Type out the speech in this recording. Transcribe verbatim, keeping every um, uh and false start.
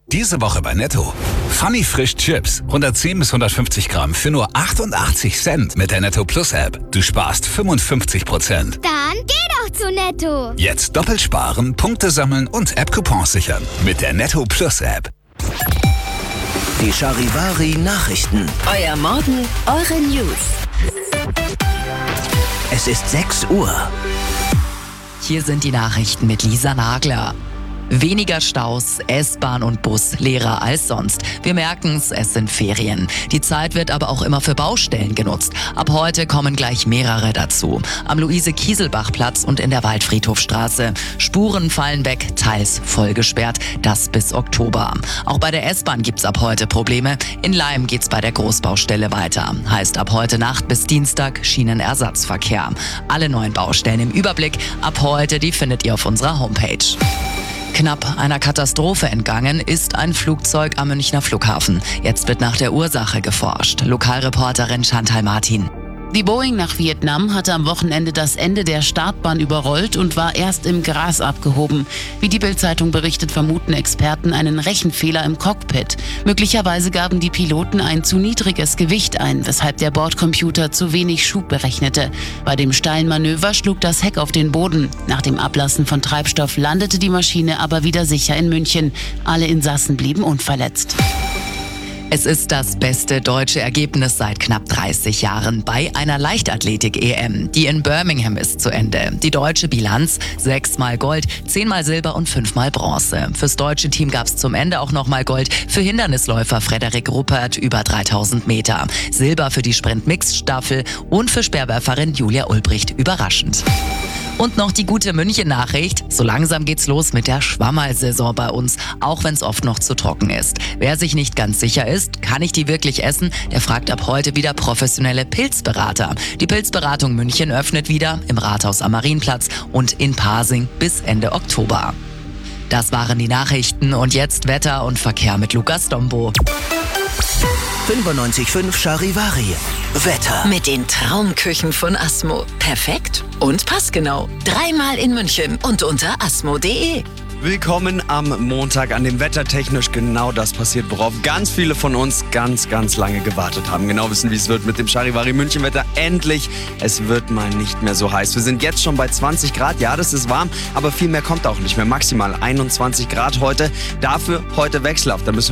Diese Woche bei Netto. Funny Frisch Chips. hundertzehn bis hundertfünfzig Gramm für nur achtundachtzig Cent mit der Netto Plus App. Du sparst fünfundfünfzig Prozent. Dann geh doch zu Netto. Jetzt doppelt sparen, Punkte sammeln und App-Coupons sichern. Mit der Netto Plus App. Die Charivari Nachrichten. Euer Morgen, eure News. Es ist sechs Uhr. Hier sind die Nachrichten mit Lisa Nagler. Weniger Staus, S-Bahn und Bus leerer als sonst. Wir merken's, es sind Ferien. Die Zeit wird aber auch immer für Baustellen genutzt. Ab heute kommen gleich mehrere dazu. Am Luise-Kieselbach-Platz und in der Waldfriedhofstraße. Spuren fallen weg, teils voll gesperrt. Das bis Oktober. Auch bei der S-Bahn gibt's ab heute Probleme. In Laim geht's bei der Großbaustelle weiter. Heißt ab heute Nacht bis Dienstag Schienenersatzverkehr. Alle neuen Baustellen im Überblick. Ab heute, die findet ihr auf unserer Homepage. Knapp einer Katastrophe entgangen ist ein Flugzeug am Münchner Flughafen. Jetzt wird nach der Ursache geforscht. Lokalreporterin Chantal Martin. Die Boeing nach Vietnam hatte am Wochenende das Ende der Startbahn überrollt und war erst im Gras abgehoben. Wie die Bild-Zeitung berichtet, vermuten Experten einen Rechenfehler im Cockpit. Möglicherweise gaben die Piloten ein zu niedriges Gewicht ein, weshalb der Bordcomputer zu wenig Schub berechnete. Bei dem steilen Manöver schlug das Heck auf den Boden. Nach dem Ablassen von Treibstoff landete die Maschine aber wieder sicher in München. Alle Insassen blieben unverletzt. Es ist das beste deutsche Ergebnis seit knapp dreißig Jahren bei einer Leichtathletik-E M. Die in Birmingham ist zu Ende. Die deutsche Bilanz: sechsmal Gold, zehnmal Silber und fünfmal Bronze. Fürs deutsche Team gab es zum Ende auch nochmal Gold für Hindernisläufer Frederik Ruppert über dreitausend Meter. Silber für die Sprint-Mix-Staffel und für Speerwerferin Julia Ulbricht überraschend. Und noch die gute München-Nachricht. So langsam geht's los mit der Schwammerl-Saison bei uns, auch wenn es oft noch zu trocken ist. Wer sich nicht ganz sicher ist, kann ich die wirklich essen, der fragt ab heute wieder professionelle Pilzberater. Die Pilzberatung München öffnet wieder im Rathaus am Marienplatz und in Pasing bis Ende Oktober. Das waren die Nachrichten und jetzt Wetter und Verkehr mit Lukas Dombo. fünfundneunzig Komma fünf Charivari. Wetter. Mit den Traumküchen von Asmo. Perfekt und passgenau. Dreimal in München und unter asmo punkt de. Willkommen am Montag, an dem wettertechnisch genau das passiert, worauf ganz viele von uns ganz, ganz lange gewartet haben. Genau wissen, wie es wird mit dem Charivari München Wetter. Endlich, es wird mal nicht mehr so heiß. Wir sind jetzt schon bei zwanzig Grad. Ja, das ist warm, aber viel mehr kommt auch nicht mehr. Maximal einundzwanzig Grad heute. Dafür heute wechselhaft. Da müssen